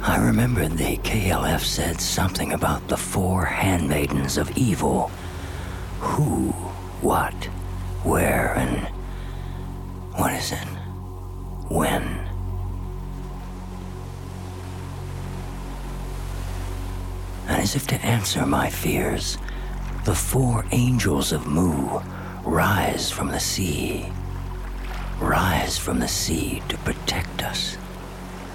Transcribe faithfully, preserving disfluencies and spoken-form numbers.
I remembered the K L F said something about the four handmaidens of evil. Who, what, where, and what is it? When? And as if to answer my fears, the four angels of Mu rise from the sea. Rise from the sea to protect us.